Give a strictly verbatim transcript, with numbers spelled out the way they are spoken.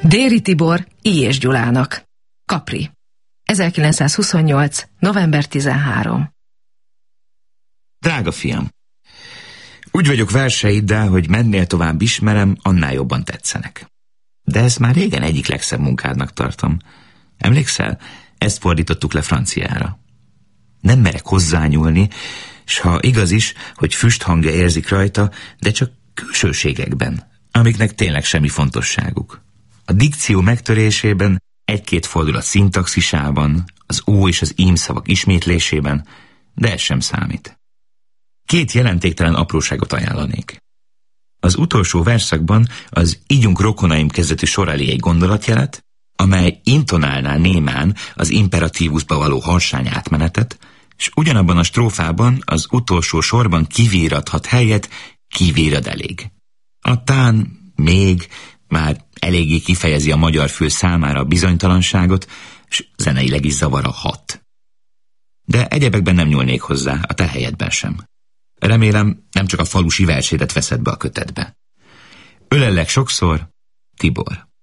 Déri Tibor I. és Gyulának. Capri. ezerkilencszázhuszonnyolc. november tizenharmadika. Drága fiam, úgy vagyok verseiddel, hogy mennél tovább ismerem, annál jobban tetszenek. De ezt már régen egyik legszebb munkádnak tartom. Emlékszel? Ezt fordítottuk le franciára. Nem merek hozzányúlni, s ha igaz is, hogy füsthangja érzik rajta, de csak külsőségekben, amiknek tényleg semmi fontosságuk. A dikció megtörésében, egy-két fordulat szintaxisában, az ó és az ím szavak ismétlésében, de ez sem számít. Két jelentéktelen apróságot ajánlanék. Az utolsó verszakban az Ígyunk rokonaim kezdetű sor elé egy gondolatjelet, amely intonálná némán az imperatívusba való harsány átmenetet, és ugyanabban a strófában az utolsó sorban kivírathat helyet, kivírad elég. A tán, még már eléggé kifejezi a magyar fül számára a bizonytalanságot, és zeneileg is zavar a hat. De egyebekben nem nyúlnék hozzá, a te helyedben sem. Remélem, nem csak a falusi versédet veszed be a kötetbe. Ölellek sokszor, Tibor.